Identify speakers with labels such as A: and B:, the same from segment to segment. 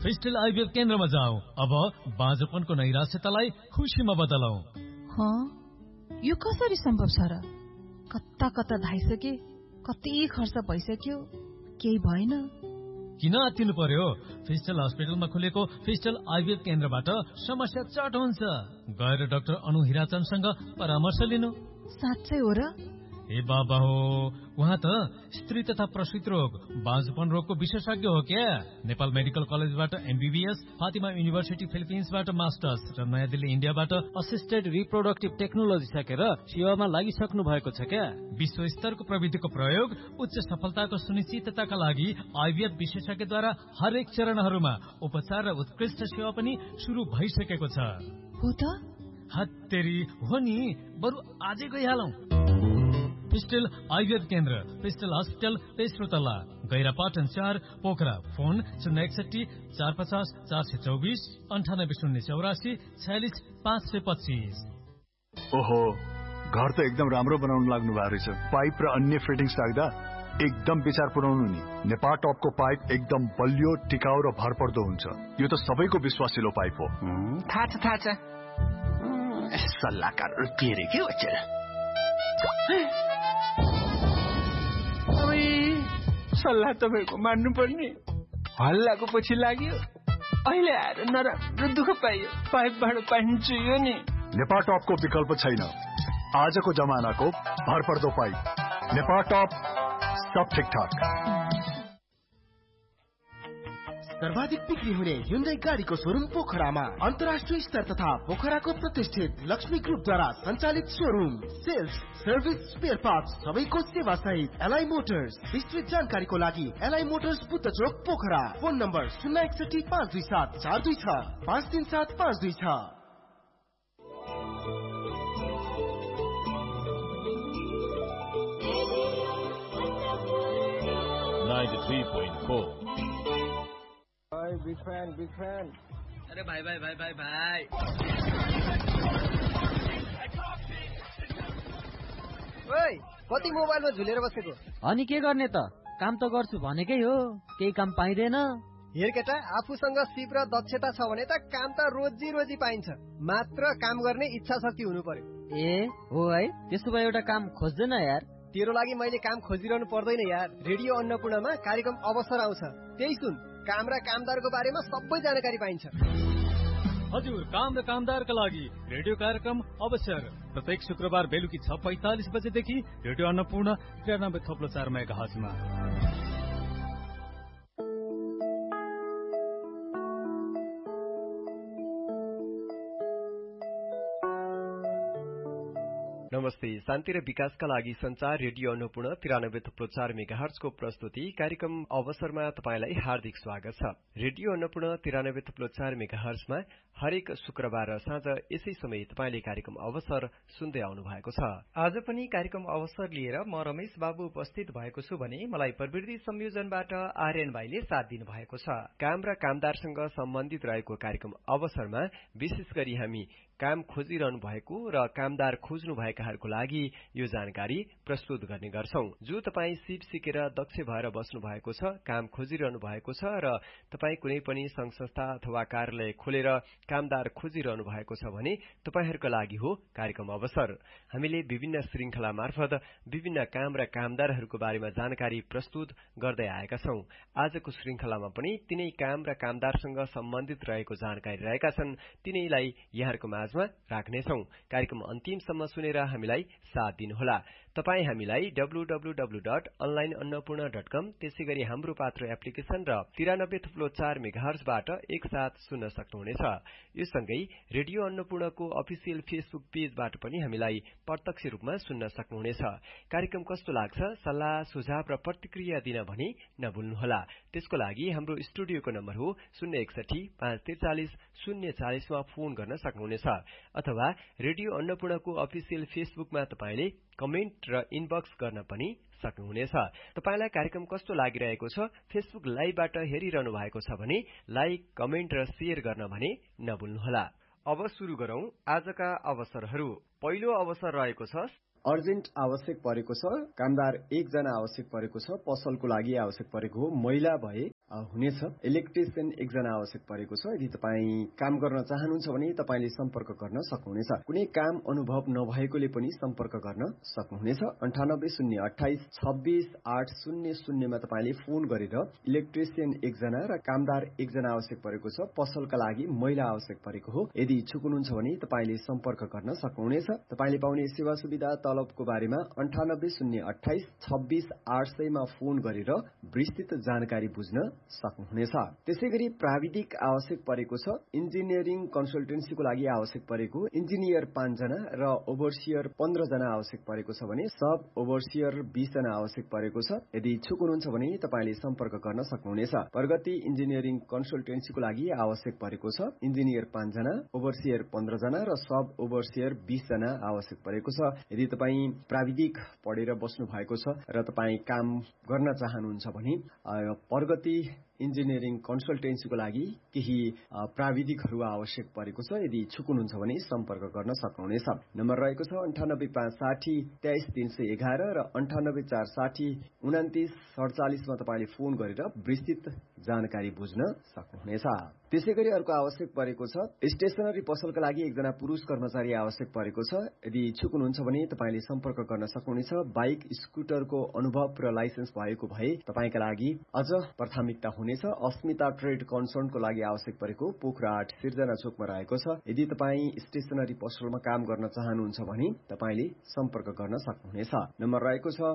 A: फिस्टल IVF केन्द्रमा जाऊ। अब बाँझोपनको नैराश्यतालाई खुसीमा बदलौ।
B: यो कसरी सम्भव छ र? कता कता धाइसके, कति खर्च भइसक्यो, केही भएन।
A: किन आत्तिनु पर्यो? फिस्टल हस्पिटलमा खुलेको फिस्टल आइभीएफ केन्द्रबाट समस्या चट हुन्छ। गएर डाक्टर अनु हिराचन्दसँग परामर्श लिनु।
B: साँच्चै हो र?
A: ए बाबा हो, उहाँ त स्त्री तथा प्रसूति रोग, बाँझोपन रोगको विशेषज्ञ हो क्या। नेपाल मेडिकल कलेजबाट एमबीबीएस, फातिमा युनिभर्सिटी फिलिपिन्सबाट मास्टर्स र नयाँ दिल्ली इन्डियाबाट असिस्टेड रिप्रोडक्टिभ टेक्नोलोजी सकेर सेवामा लागिसक्नु भएको छ क्या। विश्व स्तरको प्रविधिको प्रयोग उच्च सफलताको सुनिश्चितताका लागि आइभीएफ विशेषज्ञद्वारा हरेक चरणहरूमा उपचार र उत्कृष्ट सेवा पनि सुरु भइसकेको छ।
B: हो त?
A: हत्तेरी हो नि, बरु आजै गइहालौं। फिस्टल आइभीएफ केन्द्र, फिस्टल हस्पिटल, तेस्रो तल्ला, गैरापाटन 4, पोखरा। फोन 061 450 424 98 084 46 525।
C: ओहो, घर त एकदम राम्रो बनाउन लाग्नु भएको रहेछ। पाइप र अन्य फिटिङ्स राख्दा एकदम विचार पुर्याउनु नि। नेपाल टपको पाइप एकदम बलियो, टिकाउ र भरपर्दो हुन्छ। यो त सबैको विश्वासिलो पाइप हो।
D: थाहा छ। सल्लाहकार के रे के वचेल? सल्लाह तपाईँको मान्नु पर्ने। हल्लाको पछि लाग्यो, अहिले आएर नराम्रो दुःख पाइयो। पाइपबाट पानी चुइयो नि।
C: नेपाल टपको विकल्प छैन। आजको जमानाको भरपर्दो पाइप नेपाल टप, सब ठिकठाक।
E: सर्वाधिक बिक्री हुने Hyundai गाडीको शोरूम पोखरामा, अन्तर्राष्ट्रिय स्तर तथा पोखराको प्रतिष्ठित लक्ष्मी ग्रुपद्वारा सञ्चालित showroom. Sales, service, spare parts सबैको सेवा सहित एलआई मोटर्स। विस्तृत जानकारीको लागि एलआई मोटर्स बुद्ध चोक Pokhara. Phone number 061 527 426 537 526।
F: 93.4।
G: Big fan.
H: अरे भाई भाई भाई भाई भाई
G: ओए, कति मोबाइलमा झुलेर बसेको?
I: अनि के गर्ने त? काम त गर्छु भनेकै हो, केही काम पाइँदैन।
G: हेर केटा, आफूसँग सिप र दक्षता छ भने त काम त रोजी रोजी पाइन्छ। मात्र काम गर्ने इच्छा शक्ति हुनु पर्यो।
I: ए हो है, त्यसो भए एउटा काम खोज्दैन यार?
G: तेरो लागि मैले काम खोजिरहनु पर्दैन यार। रेडियो अन्नपूर्णमा कार्यक्रम अवसर आउँछ, त्यही सुन। काम र कामदारको बारेमा सबै जानकारी पाइन्छ।
A: हजुर, काम र कामदारका लागि रेडियो कार्यक्रम अवसर प्रत्येक शुक्रबार बेलुकी 6:45 बजेदेखि रेडियो अन्नपूर्ण 93.4 मेगाहर्जमा।
J: नमस्ते। शान्ति र विकासका लागि संचार रेडियो अन्नपूर्ण 93.4 मेगाहर्जको प्रस्तुति कार्यक्रम अवसरमा तपाईलाई हार्दिक स्वागत छ। रेडियो अन्नपूर्ण 93.4 मेगाहर्जमा हरेक शुक्रबार साँझ यसै समय तपाईले कार्यक्रम अवसर सुन्दै आउनु भएको छ। आज पनि कार्यक्रम अवसर लिएर म रमेश बाबु उपस्थित भएको छु भने मलाई प्रविधि संयोजनबाट आर्यन भाइले साथ दिनु भएको छ। काम र कामदारसँग सम्बन्धित रहेको कार्यक्रम अवसरमा विशेष गरी हामी काम खोजिरहनु भएको र कामदार खोज्नु भएकाहरूको लागि यो जानकारी प्रस्तुत गर्ने गर्छौं। जो तपाई सिप सिकेर दक्ष भएर बस्नु भएको छ, काम खोजिरहनु भएको छ र तपाई कुनै पनि संघ संस्था अथवा कार्यालय खोलेर कामदार खोजिरहनु भएको छ भने तपाईहरुको लागि हो कार्यक्रम अवसर। हामीले विभिन्न श्रृंखला मार्फत विभिन्न काम र कामदारहरूको बारेमा जानकारी प्रस्तुत गर्दै आएका छौं। आजको श्रृंखलामा पनि तिनै काम र कामदारसँग सम्बन्धित रहेको जानकारी रहेका छन्, तिनैलाई यहाँहरुको माझमा राख्नेछौं। कार्यक्रम अन्तिमसम्म सुनेर हामीलाई साथ दिनुहोला। तपाई हामीलाई www.onlineannapurna.com त्यसैगरी हाम्रो पात्र एप्लिकेशन र 93.4 मेगाहर्जबाट एकसाथ सुन्न सक्नुहुनेछ। यो सँगै रेडियो अन्नपूर्णको अफिसियल फेसबुक पेजबाट पनि हामीलाई प्रत्यक्ष रूपमा सुन्न सक्नुहुनेछ। कार्यक्रम कस्तो लाग्छ सल्लाह सुझाव र प्रतिक्रिया दिन भने नभुल्नुहोला। त्यसको लागि हाम्रो स्टुडियोको नम्बर हो 061 543 040 मा फोन गर्न सक्नुहुनेछ अथवा रेडियो अन्नपूर्णको अफिसियल फेसबुकमा तपाईले कमेन्ट र इनबक्स गर्न पनि सक्नुहुनेछ। तपाईलाई कार्यक्रम कस्तो लागिरहेको छ फेसबुक लाइभबाट हेरिरहनु भएको छ भने लाइक, कमेन्ट र शेयर गर्न भने नभुल्नुहोला। अब सुरु गरौं आजका अवसरहरू। पहिलो अवसर रहेको छ
K: अर्जेन्ट आवश्यक परेको छ, कामदार 1 जना आवश्यक परेको छ, पसलको लागि आवश्यक परेको हो, महिला भए
J: हुनेछ। इलेक्ट्रिसियन एकजना आवश्यक परेको छ। यदि तपाईँ काम गर्न चाहनुहुन्छ भने तपाईँले सम्पर्क गर्न सक्नुहुनेछ। कुनै काम अनुभव नभएकोले पनि सम्पर्क गर्न सक्नुहुनेछ। 9808262800 मा तपाईँले फोन गरेर इलेक्ट्रिसियन एकजना र कामदार एकजना आवश्यक परेको छ। पसलका लागि महिला आवश्यक परेको हो। यदि इच्छुक हुनुहुन्छ भने तपाईँले सम्पर्क गर्न सक्नुहुनेछ। तपाईँले पाउने सेवा सुविधा तलबको बारेमा 9808262800 मा फोन गरेर विस्तृत जानकारी बुझ्न सक्नुहुनेछ। त्यसैगरी प्राविधिक आवश्यक परेको छ। इन्जिनियरिङ कन्सल्टेन्सीको लागि आवश्यक परेको इन्जिनियर 5 जना र ओभरसियर 15 जना आवश्यक परेको छ भने सब ओभरसियर 20 जना आवश्यक परेको छ। यदि इच्छुक हुनुहुन्छ भने तपाईँले सम्पर्क गर्न सक्नुहुनेछ। प्रगति इन्जिनियरिङ कन्सल्टेन्सीको लागि आवश्यक परेको छ इन्जिनियर 5 जना, ओभरसियर 15 जना र सब ओभरसियर 20 जना आवश्यक परेको छ। यदि तपाईँ प्राविधिक पढेर बस्नु भएको छ र तपाईँ काम गर्न चाहनुहुन्छ भने प्रगति इन्जिनियरिङ कन्सल्टेन्सीको लागि केही प्राविधिकहरू आवश्यक परेको छ। यदि इच्छुक हुनुहुन्छ भने सम्पर्क गर्न सक्नुहुनेछ। नम्बर रहेको छ 9856033311 र 98462947 मा तपाईँले फोन गरेर विस्तृत जानकारी बुझ्न सक्नुहुनेछ। त्यसैगरी अर्को आवश्यक परेको छ स्टेशनरी पसलका लागि एकजना पुरुष कर्मचारी आवश्यक परेको छ। यदि इच्छुक हुनुहुन्छ भने तपाईँले सम्पर्क गर्न सक्नुहुनेछ। बाइक स्कुटरको अनुभव र लाइसेन्स भएको भए तपाईँका लागि अझ प्राथमिकता हुनेछ। अस्मिता ट्रेड कन्सर्नको लागि आवश्यक परेको पोखरा 8 सिर्जना चोकमा रहेको छ। यदि तपाईँ स्टेशनरी पसलमा काम गर्न चाहनुहुन्छ भने तपाईँले सम्पर्क गर्न सक्नुहुनेछ। नम्बर रहेको छ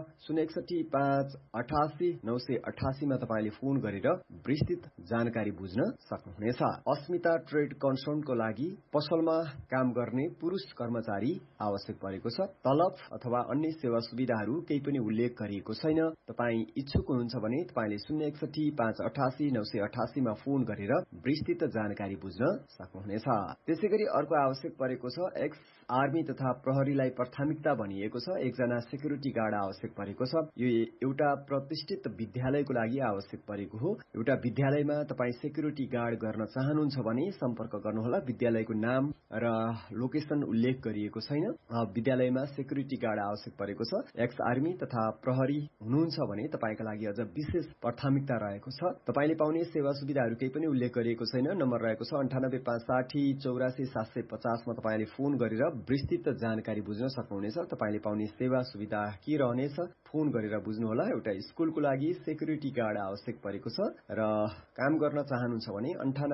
J: 061588988 मा तपाईँले फोन गरेर विस्तृत जानकारी बुझ्न सक्नुहुनेछ। अस्मिता ट्रेड कन्सर्नको लागि पसलमा काम गर्ने पुरुष कर्मचारी आवश्यक परेको छ। तलब अथवा अन्य सेवा सुविधाहरू केही पनि उल्लेख गरिएको छैन। तपाईँ इच्छुक हुनुहुन्छ भने तपाईँले 061588988 मा फोन गरेर विस्तृत जानकारी बुझ्न सक्नुहुनेछ। त्यसैगरी अर्को आवश्यक परेको छ एक्स आर्मी तथा प्रहरीलाई प्राथमिकता भनिएको छ। एकजना सेक्युरिटी गार्ड आवश्यक परेको छ। यो एउटा प्रतिष्ठित विद्यालयको लागि आवश्यक परेको हो। एउटा विद्यालयमा तपाईँ सेक्युरिटी गार्ड गर्न चाहनुहुन्छ भने सम्पर्क गर्नुहोला। विद्यालयको नाम र लोकेसन उल्लेख गरिएको छैन। विद्यालयमा सेक्युरिटी गार्ड आवश्यक परेको छ। एक्स आर्मी तथा प्रहरी हुनुहुन्छ भने तपाईँका लागि अझ विशेष प्राथमिकता रहेको छ। तपाईँले पाउने सेवा सुविधाहरू केही पनि उल्लेख गरिएको छैन। नम्बर रहेको छ 9856847750 मा तपाईँले फोन गरेर विस्तृत जानकारी बुझ्न सक्नुहुनेछ। तपाईँले पाउने सेवा सुविधा के रहनेछ फोन गरेर बुझ्नुहोला। एउटा स्कुलको लागि सेक्युरिटी गार्ड आवश्यक परेको छ र काम गर्न चाहनुहुन्छ भने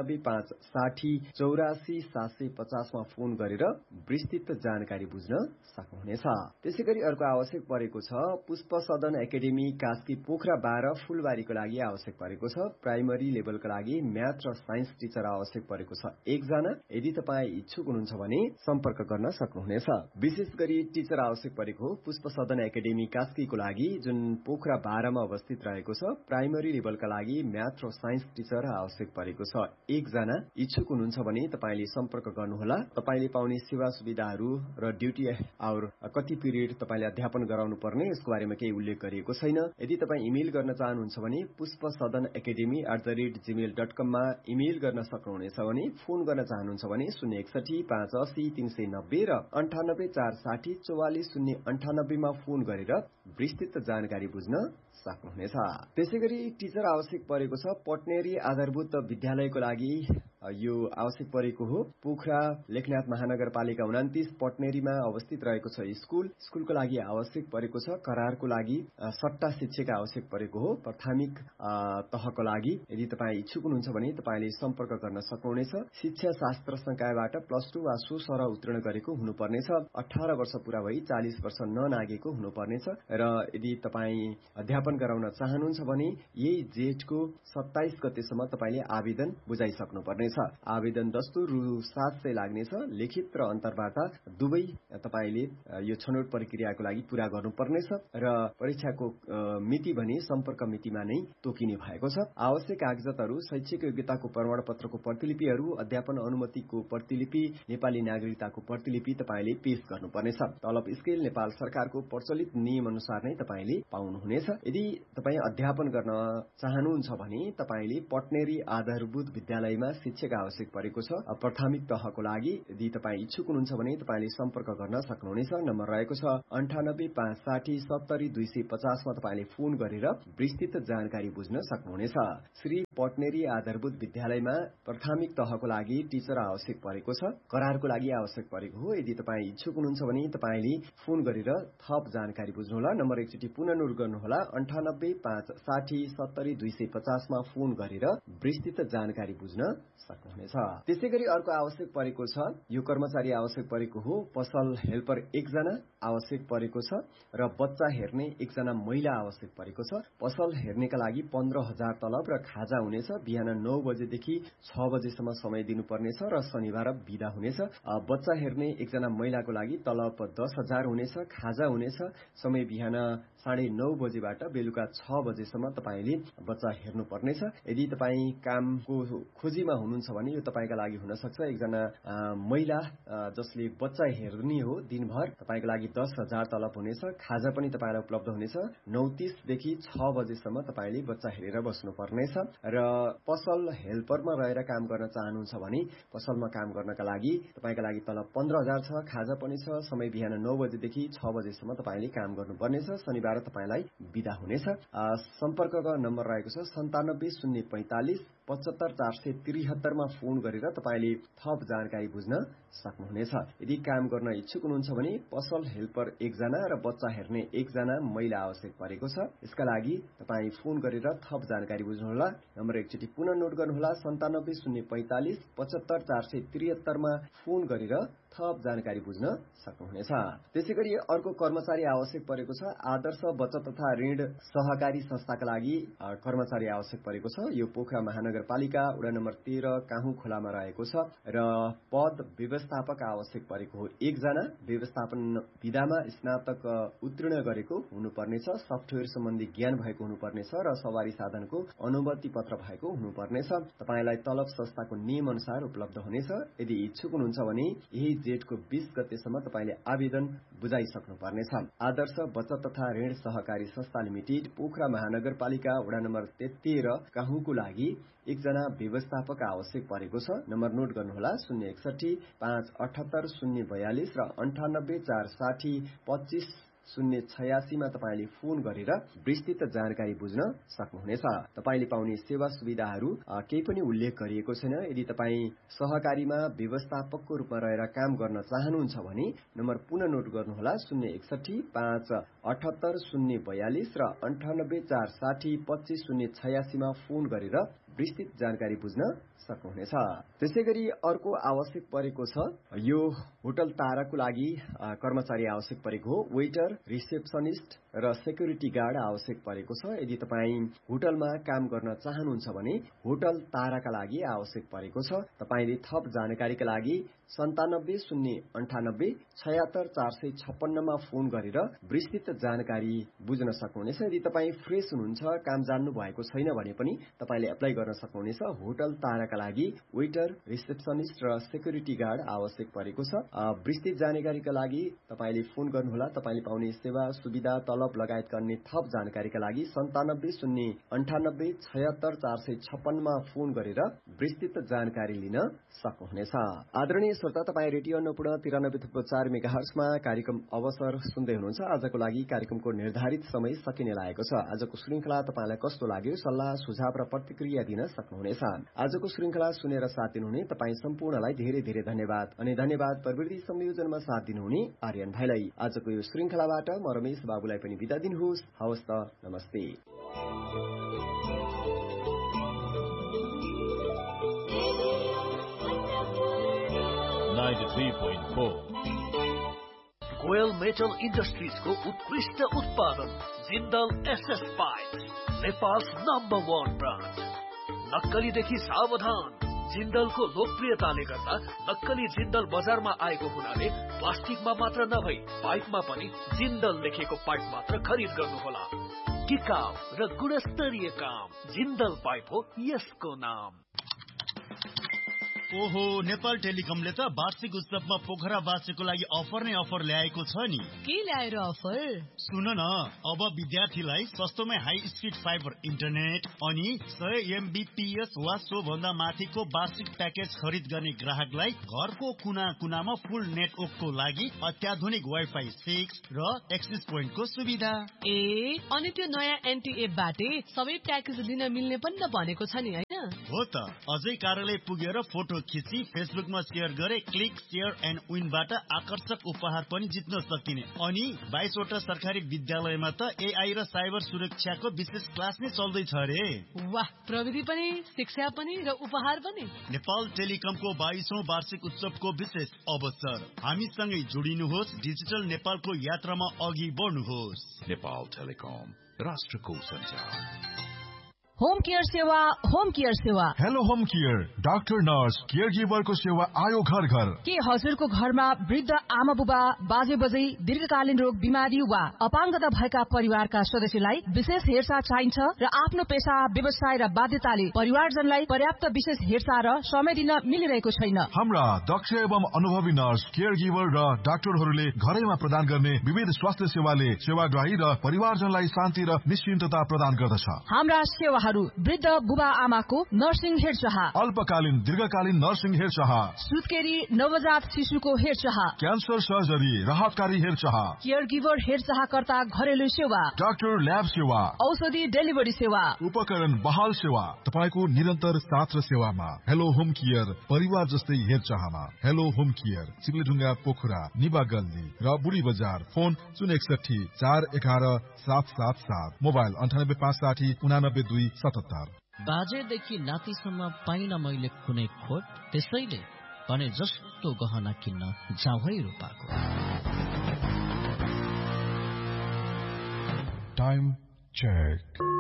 J: 9856847750 मा फोन गरेर विस्तृत जानकारी बुझ्न सक्नुहुनेछ। त्यसैगरी अर्को आवश्यक परेको छ पुष्प सदन एकाडेमी कास्की पोखरा 12 फुलबारीको लागि आवश्यक परेको छ। प्राइमरी लेभलका लागि म्याथ र साइन्स टिचर आवश्यक परेको छ एकजना। यदि तपाईँ इच्छुक हुनुहुन्छ भने सम्पर्क गर्न सक्नुहुनेछ। विशेष गरी टिचर आवश्यक परेको हो पुष्प सदन एकाडेमी कास्कीको लागि जुन पोखरा 12 मा अवस्थित रहेको छ। प्राइमरी लेभलका लागि म्याथ र साइन्स टिचर आवश्यक परेको छ एकजना। इच्छुक हुनुहुन्छ भने तपाईँले सम्पर्क गर्नुहोला। तपाईँले पाउने सेवा सुविधाहरू र ड्युटी आवर कति पिरियड तपाईँले अध्यापन गराउनु पर्ने यसको बारेमा केही उल्लेख गरिएको छैन। यदि तपाईँ इमेल गर्न चाहनुहुन्छ भने pushpasadanacademy@gmail.com मा इमेल गर्न सक्नुहुनेछ भने फोन गर्न चाहनुहुन्छ भने 061588390 र 9846044098 मा फोन गरेर विस्तृत जानकारी बुझ्न सक्नुहुनेछ। त्यसैगरी टिचर आवश्यक परेको छ पटनेरी आधारभूत विद्यालयको लागि यो आवश्यक परेको हो। पोखरा लेखनाथ महानगरपालिका 29 पटनेरीमा अवस्थित रहेको छ स्कुलको लागि आवश्यक परेको छ। करारको लागि सट्टा शिक्षक आवश्यक परेको हो प्राथमिक तहको लागि। यदि तपाईँ इच्छुक हुनुहुन्छ भने तपाईँले सम्पर्क गर्न सक्नुहुनेछ। शिक्षा शास्त्र संकायबाट +2 वा सो सरह उत्तीर्ण गरेको हुनुपर्नेछ। 18 वर्ष पूरा भई 40 वर्ष ननागेको हुनुपर्नेछ र यदि तपाईँ अध्यापन गराउन चाहनुहुन्छ भने यही जेठको 27 गतेसम्म तपाईँले आवेदन बुझाइसक्नुपर्नेछ। आवेदन दस्तुर रु 700 लाग्नेछ। लिखित र अन्तर्वार्ता दुवै तपाईँले यो छनौट प्रक्रियाको लागि पूरा गर्नुपर्नेछ र परीक्षाको मिति भने सम्पर्क मितिमा नै तोकिने भएको छ। आवश्यक कागजातहरू शैक्षिक योग्यताको प्रमाणपत्रको प्रतिलिपिहरू, अध्यापन अनुमतिको प्रतिलिपि, नेपाली नागरिकताको प्रतिलिपि तपाईँले पेश गर्नुपर्नेछ। तलब स्केल नेपाल सरकारको प्रचलित नियम अनुसार अनुसार नै तपाईले पाउनुहुनेछ। यदि तपाई अध्यापन गर्न चाहनुहुन्छ भने तपाईले पटनेरी आधारभूत विद्यालयमा शिक्षक आवश्यक परेको छ। प्राथमिक तहको लागि यदि तपाई इच्छुक हुनुहुन्छ भने तपाईले सम्पर्क गर्न सक्नुहुनेछ। नम्बर रहेको छ 9856070250 मा तपाईले फोन गरेर विस्तृत जानकारी बुझ्न सक्नुहुनेछ। श्री पटनेरी आधारभूत विद्यालयमा प्राथमिक तहको लागि टिचर आवश्यक परेको छ। करारको लागि आवश्यक परेको हो। यदि तपाई इच्छुक हुनुहुन्छ भने तपाईले फोन गरेर थप जानकारी बुझ्नुहोला। नम्बर एकचोटि पुनः नोट गर्नुहोला 9856070250 मा फोन गरेर विस्तृत जानकारी बुझ्न सक्नुहुनेछ। त्यसैगरी अर्को आवश्यक परेको छ, यो कर्मचारी आवश्यक परेको हो पसल हेल्पर 1 जना आवश्यक परेको छ र बच्चा हेर्ने 1 जना महिला आवश्यक परेको छ। पसल हेर्नेका लागि 15,000 तलब र खाजा हुनेछ। बिहान 9 बजेदेखि 6 बजेसम्म समय दिनुपर्नेछ र शनिबार बिदा हुनेछ। बच्चा हेर्ने 1 जना महिलाको लागि तलब 10,000 हुनेछ। खाजा हुनेछ। समय बिहान 9:30 बजेबाट बेलुका 6 बजेसम्म तपाईले बच्चा हेर्नु पर्नेछ। यदि तपाई कामको खोजीमा हुनुहुन्छ भने यो तपाईका लागि हुन सक्छ। 1 जना महिला जसले बच्चा हेर्ने हो दिनभर तपाईको लागि 10,000 तलब हुनेछ। खाजा पनि तपाईलाई उपलब्ध हुनेछ। 9:30 देखि 6 बजेसम्म तपाईले बच्चा हेरेर बस्नु पर्नेछ। र पसल हेल्परमा रहेर काम गर्न चाहनुहुन्छ भने पसलमा काम गर्नका लागि तपाईका लागि तलब 15,000 छ। खाजा पनि छ। समय बिहान 9 बजेदेखि 6 बजेसम्म तपाईले काम गर्नुपर्नेछ। शनिबार तपाईलाई बिदा हुनेछ। सम्पर्कको नम्बर रहेको छ 97 045 75 473 मा फोन गरेर तपाईले थप जानकारी बुझ्न सक्नुहुनेछ। यदि काम गर्न इच्छुक हुनुहुन्छ भने पसल हेल्पर 1 जना र बच्चा हेर्ने 1 जना महिला आवश्यक परेको छ। यसका लागि तपाई फोन गरेर थप जानकारी बुझ्नुहोला। नम्बर एकचोटि पुनः नोट गर्नुहोला 97 045 75 473 मा फोन गरेर थप जानकारी बुझ्न सक्नुहुनेछ। त्यसैगरी अर्को कर्मचारी आवश्यक परेको छ। आदर्श बचत तथा ऋण सहकारी संस्थाका लागि कर्मचारी आवश्यक परेको छ। यो पोखरा महानगरपालिका वडा नम्बर 13 काहु खोलामा रहेको छ र पद व्यवस्थापक आवश्यक परेको हो 1 जना। व्यवस्थापन विधामा स्नातक उत्तीर्ण गरेको हुनुपर्नेछ। सफ्टवेयर सम्बन्धी ज्ञान भएको हुनुपर्नेछ र सवारी साधनको अनुमति पत्र भएको हुनुपर्नेछ। तपाईलाई तलब संस्थाको नियम अनुसार उपलब्ध हुनेछ। यदि इच्छुक हुनुहुन्छ भने यही जेठको 20 गतेसम्म तपाईले आवेदन बुझाइसक्नु पर्नेछ। आदर्श बचत तथा ऋण सहकारी संस्था लिमिटेड पोखरा महानगरपालिका वडा नम्बर 13 काहुको लागि 1 जना व्यवस्थापक आवश्यक परेको छ। नम्बर नोट गर्नुहोला 061 578 042 र 98 460 25 086 मा तपाईले फोन गरेर विस्तृत जानकारी बुझ्न सक्नुहुनेछ। तपाईले पाउने सेवा सुविधाहरू केही पनि उल्लेख गरिएको छैन। यदि तपाई सहकारीमा व्यवस्थापकको रूपमा रहेर काम गर्न चाहनुहुन्छ भने नम्बर पुनः नोट गर्नुहोला 061 578 042 र 98 460 25 086 मा फोन गरेर विस्तृत जानकारी बुझ्न सक्नुहुनेछ। त्यसैगरी अर्को आवश्यक परेको छ, यो होटल ताराको लागि कर्मचारी आवश्यक परेको हो। वेटर, रिसेप्सनिस्ट र सेक्युरिटी गार्ड आवश्यक परेको छ। यदि तपाई होटलमा काम गर्न चाहनुहुन्छ भने होटल ताराका लागि आवश्यक परेको छ। तपाईले थप जानकारीका लागि 97 098 76 456 मा फोन गरेर विस्तृत जानकारी बुझ्न सक्नुहुनेछ। यदि तपाई फ्रेश हुनुहुन्छ, काम जान्नु भएको छैन भने पनि तपाईले एप्लाई गर्न सक्नुहुनेछ। होटल ताराका लागि वेटर, रिसेप्सनिस्ट र सेक्युरिटी गार्ड आवश्यक परेको छ। विस्तृत जानकारीका लागि तपाईले फोन गर्नुहोला। तपाईले पाउने सेवा सुविधा तलब लगायतका अन्य थप जानकारीका लागि 97 098 76 456 मा फोन गरेर विस्तृत जानकारी लिन सक्नुहुनेछ। आदरणीय श्रोता, तपाईँ रेडियो अन्नपूर्ण 93.4 मेगाहर्जमा कार्यक्रम अवसर सुन्दै हुनुहुन्छ। आजको लागि कार्यक्रमको निर्धारित समय सकिने लागेको छ। आजको श्रृंखला तपाईलाई कस्तो लाग्यो? सल्लाह सुझाव र प्रतिक्रिया दिन सक्नुहुनेछ। आजको श्रृंखला सुनेर साथ दिनुहुने तपाईँ सम्पूर्णलाई धेरै धेरै धन्यवाद। अनि धन्यवाद प्रविधि संयोजनमा साथ दिनुहुने आर्यन भाइलाई। आजको यो श्रृंखलाबाट म रमेश बाबुलाई पनि बिदा दिनुहोस्। हवस् त, नमस्ते।
F: 93.4
K: गोयल मेटल इन्डस्ट्रिजको उत्कृष्ट उत्पादन Jindal SS pipe, Nepal's number 1 brand. नक्कलीदेखि सावधान। जिन्दलको लोकप्रियताले गर्दा नक्कली जिन्दल बजारमा आएको हुनाले प्लास्टिकमा मात्र नभई पाइपमा पनि जिन्दल लेखेको पाइप मात्र खरिद गर्नुहोला। टिकाउ र गुणस्तरीय काम, जिन्दल पाइप हो यसको नाम।
L: ओहो, नेपाल टेलिकमले त वार्षिक उत्सवमा पोखरावासीको लागि अफर नै अफर ल्याएको छ नि।
B: के ल्याएर अफर?
L: सुन न, अब विद्यार्थीलाई सस्तोमै हाई स्पिड फाइबर इन्टरनेट अनि 100 MBPS वा सो भन्दा माथिको वार्षिक प्याकेज खरिद गर्ने ग्राहकलाई घरको कुना कुनामा फुल नेटवर्कको लागि अत्याधुनिक वाइफाई 6 र एक्सेस पोइन्टको सुविधा।
B: अनि त्यो नयाँ एनटीए बाटे सबै प्याकेज लिन मिल्ने पनि त भनेको छ नि, हैन?
L: हो त, अझै कार्यालय पुगेर फोटो खिची फेसबुकमा शेयर गरे क्लिक शेयर एन्ड विनबाट आकर्षक उपहार पनि जित्न सकिने। अनि 22 वटा सरकारी विद्यालयमा त एआई र साइबर सुरक्षाको विशेष क्लास नै चल्दैछ रे।
B: वाह, प्रविधि पनि, शिक्षा पनि र उपहार पनि।
L: नेपाल टेलिकमको 22औं वार्षिक उत्सवको विशेष अवसर। हामीसँगै जोडिनुहोस्, डिजिटल नेपालको यात्रामा अघि बढ्नुहोस्।
M: नेपाल टेलिकम, राष्ट्रको सञ्चार।
B: होम केयर सेवा, होम केयर सेवा।
N: Hello home care, doctor nurse care गिभरको सेवा आयो घर घर।
B: के हजुरको घरमा वृद्ध आमा बुबा, बाजे बजै, दीर्घकालीन रोग बिमारी वा अपाङ्गता भएका परिवारका सदस्यलाई विशेष हेरचाह चाहिन्छ र आफ्नो पेशा, व्यवसाय र बाध्यताले परिवारजनलाई पर्याप्त विशेष हेरचाह र समय दिन मिलिरहेको छैन।
N: हाम्रा दक्ष एवं अनुभवी नर्स, केयर गिभर र डाक्टरहरूले घरैमा प्रदान गर्ने विविध स्वास्थ्य सेवाले सेवाग्राही र परिवारजनलाई शान्ति र निश्चिन्तता प्रदान गर्दछ।
B: हाम्रा सेवा वृद्ध बुबा आमाको नर्सिङ हेरचाह,
N: अल्पकालीन दीर्घकालीन नर्सिङ हेरचाह,
B: सुत्केरी नवजात शिशुको हेरचाह,
N: क्यान्सर सर्जरी, राहतकारी हेरचाह,
B: केयर गिभर हेरचाहकर्ता घरेलु सेवा,
N: डाक्टर ल्याब सेवा,
B: औषधि डेलिभरी सेवा,
N: उपकरण बहाल सेवा, तपाईको निरन्तर साथ र सेवामा। हेलो होम केयर, परिवार जस्तै हेरचाहमा। हेलो होम केयर, चिप्लेढुङ्गा, पोखरा, निबा गल्ली र बुढी बजार। फोन 061 411 777, मोबाइल 98 560 89
K: बाजेदेखि नातिसम्म पाइन मैले कुनै खोट, त्यसैले भने जस्तो गहना किन्न जाउँ है रूपाको।
N: Time check.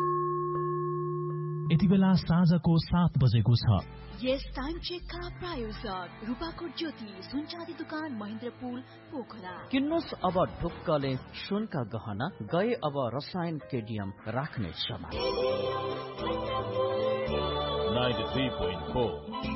O: यति बेला साँझको 7 बजेको छ।
P: यस टाइम चेकका प्रायोजक रूपाकोट ज्योति सुनचाँदी दुकान महेन्द्रपुल पोखरा।
K: किन्नुहोस् अब ढुक्कले सुनका गहना, गए अब रसायन केडियम राख्ने समय।
F: 93.4